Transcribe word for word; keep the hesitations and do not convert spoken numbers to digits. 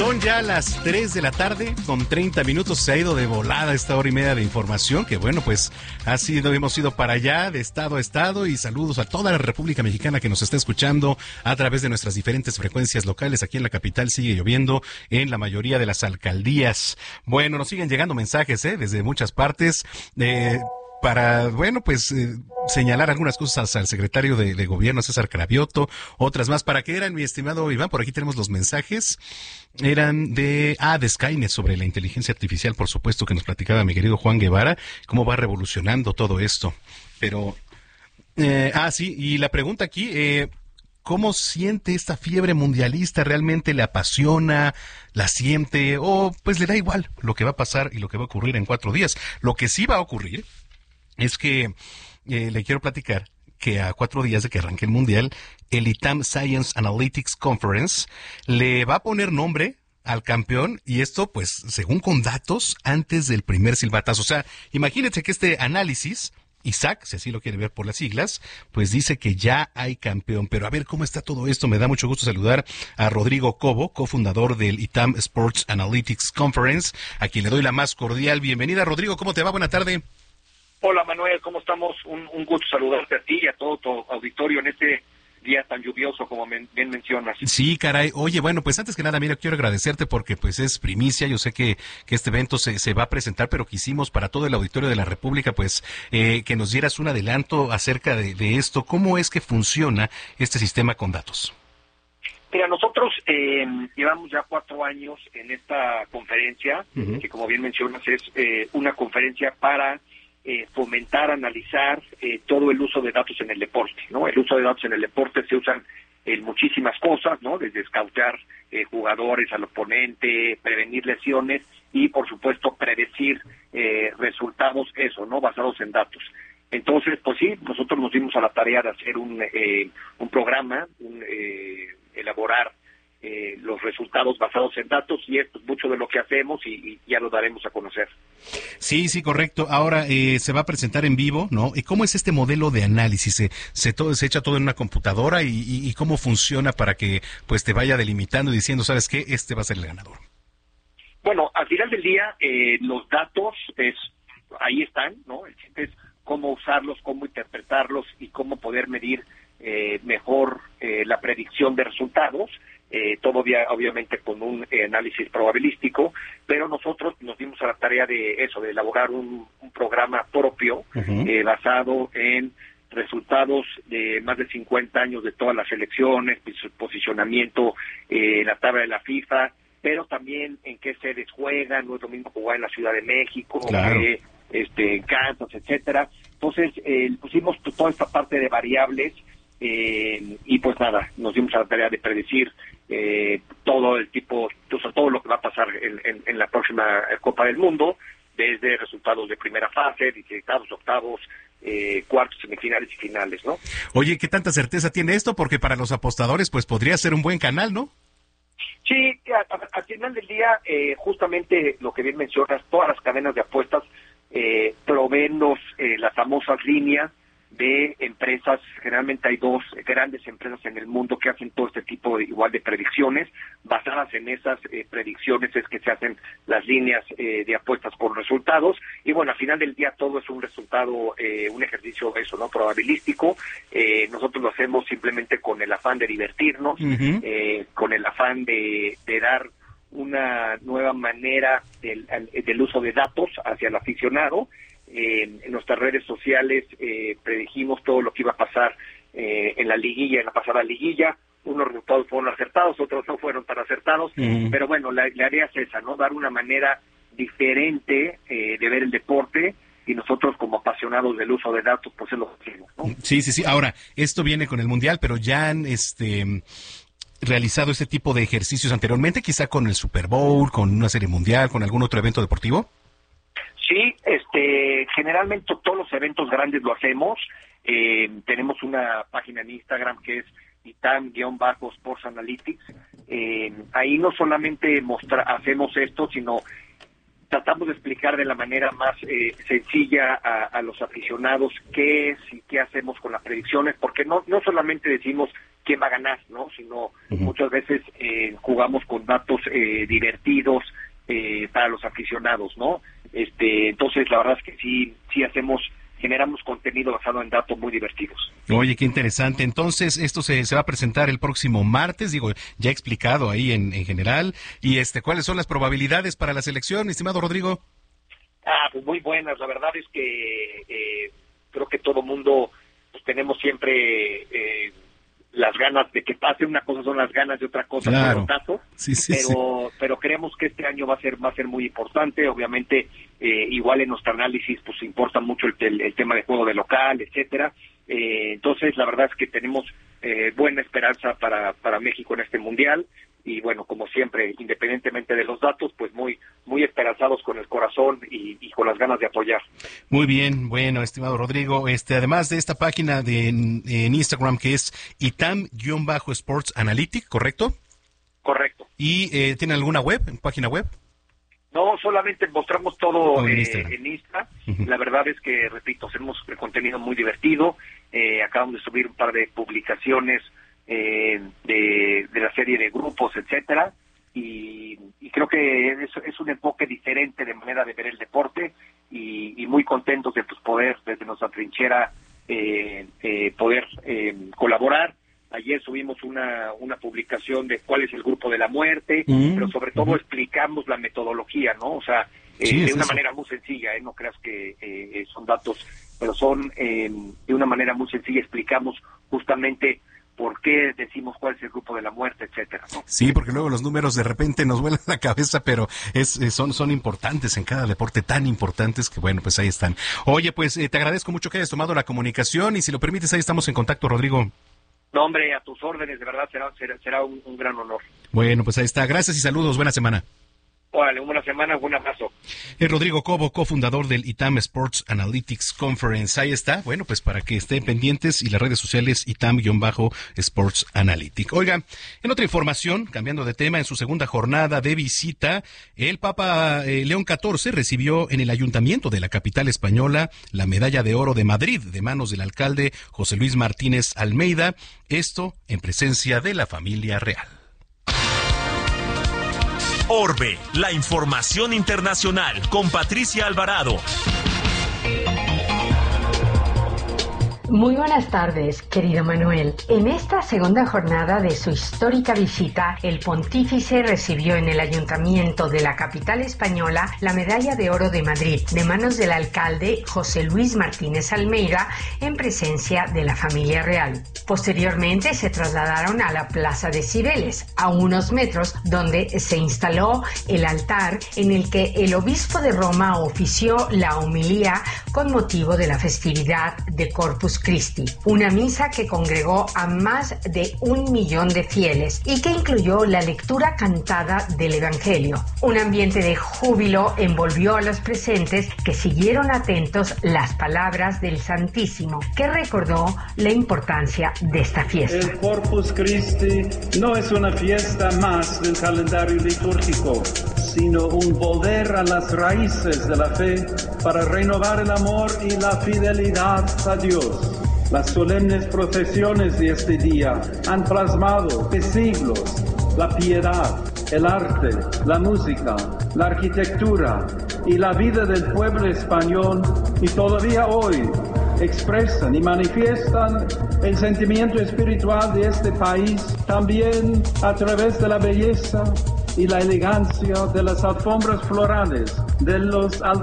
Son ya las tres de la tarde con treinta minutos. Se ha ido de volada esta hora y media de información que, bueno, pues ha sido, hemos ido para allá de estado a estado, y saludos a toda la República Mexicana que nos está escuchando a través de nuestras diferentes frecuencias locales. Aquí en la capital sigue lloviendo en la mayoría de las alcaldías. Bueno, nos siguen llegando mensajes, ¿eh? Desde muchas partes, eh, para, bueno, pues eh, señalar algunas cosas al secretario de, de Gobierno, César Cravioto, otras más. ¿Para qué eran, mi estimado Iván? Por aquí tenemos los mensajes. Eran de, ah, de Skynet, sobre la inteligencia artificial, por supuesto, que nos platicaba mi querido Juan Guevara, cómo va revolucionando todo esto. Pero, eh, ah, sí, y la pregunta aquí, eh, ¿cómo siente esta fiebre mundialista? ¿Realmente le apasiona, la siente, o pues le da igual lo que va a pasar y lo que va a ocurrir en cuatro días? Lo que sí va a ocurrir es que eh, le quiero platicar que a cuatro días de que arranque el Mundial, el I T A M Science Analytics Conference le va a poner nombre al campeón, y esto pues según con datos antes del primer silbatazo. O sea, imagínense que este análisis, I S A C, si así lo quiere ver por las siglas, pues dice que ya hay campeón. Pero a ver cómo está todo esto. Me da mucho gusto saludar a Rodrigo Cobo, cofundador del I T A M Sports Analytics Conference, a quien le doy la más cordial bienvenida. Rodrigo, ¿cómo te va? Buena tarde. Hola Manuel, ¿cómo estamos? Un, un gusto saludarte a ti y a todo tu auditorio en este día tan lluvioso como men, bien mencionas. Sí, caray. Oye, bueno, pues antes que nada, mira, quiero agradecerte porque pues es primicia. Yo sé que, que este evento se, se va a presentar, pero quisimos para todo el auditorio de la República, pues, eh, que nos dieras un adelanto acerca de, de esto. ¿Cómo es que funciona este sistema con datos? Mira, nosotros eh, llevamos ya cuatro años en esta conferencia, uh-huh. que como bien mencionas es eh, una conferencia para Eh, fomentar, analizar eh, todo el uso de datos en el deporte, ¿no? El uso de datos en el deporte se usan en muchísimas cosas, ¿no? Desde scoutear eh, jugadores al oponente, prevenir lesiones y, por supuesto, predecir eh, resultados, eso, ¿no? Basados en datos. Entonces, pues sí, nosotros nos dimos a la tarea de hacer un, eh, un programa, un, eh, elaborar Eh, los resultados basados en datos, y esto es mucho de lo que hacemos y, y ya lo daremos a conocer. Sí, sí, correcto. Ahora eh, se va a presentar en vivo, ¿no? ¿Y cómo es este modelo de análisis? ¿Se, se, todo, se echa todo en una computadora? Y, y, ¿Y cómo funciona para que pues te vaya delimitando y diciendo, ¿sabes qué? Este va a ser el ganador. Bueno, al final del día, eh, los datos es ahí están, ¿no? El chiste es cómo usarlos, cómo interpretarlos y cómo poder medir eh, mejor eh, la predicción de resultados. Eh, todo obviamente con un eh, análisis probabilístico, pero nosotros nos dimos a la tarea de eso, de elaborar un, un programa propio, uh-huh. eh, basado en resultados de más de cincuenta años de todas las selecciones, su posicionamiento eh, en la tabla de la FIFA, pero también en qué sedes juegan. No es lo mismo jugar en la Ciudad de México, claro. que este, en Kansas, etcétera. Entonces, eh, pusimos toda esta parte de variables, eh, y pues nada, nos dimos a la tarea de predecir eh, todo el tipo, todo lo que va a pasar en, en, en la próxima Copa del Mundo, desde resultados de primera fase, dieciochavos, octavos, eh, cuartos, semifinales y finales, ¿no? Oye, ¿qué tanta certeza tiene esto? Porque para los apostadores, pues podría ser un buen canal, ¿no? Sí, al final del día, eh, justamente lo que bien mencionas, todas las cadenas de apuestas eh, proveen los, eh, las famosas líneas de empresas. Generalmente hay dos grandes empresas en el mundo que hacen todo este tipo de igual de predicciones. Basadas en esas eh, predicciones es que se hacen las líneas eh, de apuestas con resultados, y bueno, al final del día todo es un resultado, eh, un ejercicio eso, ¿no? Probabilístico. Eh, nosotros lo hacemos simplemente con el afán de divertirnos, uh-huh. eh, con el afán de, de dar una nueva manera del, del uso de datos hacia el aficionado. Eh, en nuestras redes sociales eh, predijimos todo lo que iba a pasar eh, en la liguilla, en la pasada liguilla. Unos resultados fueron acertados, otros no fueron tan acertados, uh-huh. pero bueno, la, la idea es esa, ¿no? Dar una manera diferente eh, de ver el deporte, y nosotros como apasionados del uso de datos, pues es lo que hacemos, ¿no? Sí, sí, sí. Ahora, esto viene con el Mundial, pero ya han este realizado este tipo de ejercicios anteriormente, quizá con el Super Bowl, con una serie mundial, con algún otro evento deportivo. Sí, este, generalmente todos los eventos grandes lo hacemos. Eh, tenemos una página en Instagram que es I T A M-Sports Analytics. Eh, ahí no solamente mostra, hacemos esto, sino tratamos de explicar de la manera más eh, sencilla a, a los aficionados qué es y qué hacemos con las predicciones, porque no, no solamente decimos quién va a ganar, ¿no? Sino uh-huh. muchas veces eh, jugamos con datos eh, divertidos eh, para los aficionados, ¿no? Este, entonces la verdad es que sí, sí hacemos, generamos contenido basado en datos muy divertidos. Oye, qué interesante. Entonces, esto se, se va a presentar el próximo martes, digo, ya he explicado ahí en, en general. Y este, ¿cuáles son las probabilidades para la selección, mi estimado Rodrigo? Ah, pues muy buenas. La verdad es que eh, creo que todo mundo pues, tenemos siempre eh, las ganas de que pase. Una cosa son las ganas de otra cosa claro. son los datos. Sí, sí, pero sí. pero creemos que este año va a ser va a ser muy importante. Obviamente, eh, igual en nuestro análisis pues importa mucho el, el, el tema de juego de local, etcétera. Eh, entonces, la verdad es que tenemos eh, buena esperanza para para México en este mundial. Y bueno, como siempre, independientemente de los datos, pues muy muy esperanzados con el corazón y, y con las ganas de apoyar. Muy bien, bueno, estimado Rodrigo, este además de esta página de en, en Instagram que es itam-sports analytics, ¿correcto? Correcto. ¿Y eh, tiene alguna web, página web? No, solamente mostramos todo oh, en, eh, Instagram. en Insta. Uh-huh. La verdad es que, repito, hacemos contenido muy divertido. Eh, acabamos de subir un par de publicaciones eh, de, de la serie de grupos, etcétera. Y, y creo que es, es un enfoque diferente de manera de ver el deporte y, y muy contentos de pues, poder, desde nuestra trinchera, eh, eh, poder eh, colaborar. Ayer subimos una una publicación de cuál es el grupo de la muerte, mm, pero sobre todo uh-huh. explicamos la metodología, ¿no? O sea, eh, sí, de una eso. manera muy sencilla, ¿eh? No creas que eh, son datos, pero son eh, de una manera muy sencilla explicamos justamente por qué decimos cuál es el grupo de la muerte, etcétera, ¿no? Sí, porque luego los números de repente nos vuelan la cabeza, pero es, son son importantes en cada deporte, tan importantes que bueno, pues ahí están. Oye, pues eh, te agradezco mucho que hayas tomado la comunicación y si lo permites ahí estamos en contacto, Rodrigo. No, hombre, a tus órdenes, de verdad será será, será un, un gran honor. Bueno, pues ahí está. Gracias y saludos. Buena semana. Órale, buena semana, buen abrazo. Es Rodrigo Cobo, cofundador del ITAM Sports Analytics Conference. Ahí está. Bueno, pues para que estén pendientes y las redes sociales ITAM-Sports Analytics. Oiga, en otra información, cambiando de tema, en su segunda jornada de visita, el Papa eh, León catorce recibió en el ayuntamiento de la capital española la medalla de oro de Madrid de manos del alcalde José Luis Martínez Almeida. Esto en presencia de la familia real. Orbe, la información internacional con Patricia Alvarado. Muy buenas tardes, querido Manuel. En esta segunda jornada de su histórica visita, el pontífice recibió en el ayuntamiento de la capital española la medalla de oro de Madrid de manos del alcalde José Luis Martínez Almeida en presencia de la familia real. Posteriormente se trasladaron a la Plaza de Cibeles, a unos metros, donde se instaló el altar en el que el obispo de Roma ofició la homilía con motivo de la festividad de Corpus Christi, una misa que congregó a más de un millón de fieles y que incluyó la lectura cantada del Evangelio. Un ambiente de júbilo envolvió a los presentes que siguieron atentos las palabras del Santísimo, que recordó la importancia de esta fiesta. El Corpus Christi no es una fiesta más del calendario litúrgico, sino un volver a las raíces de la fe para renovar el amor y la fidelidad a Dios. Las solemnes procesiones de este día han plasmado de siglos la piedad, el arte, la música, la arquitectura y la vida del pueblo español, y todavía hoy expresan y manifiestan el sentimiento espiritual de este país, también a través de la belleza y la elegancia de las alfombras florales, de los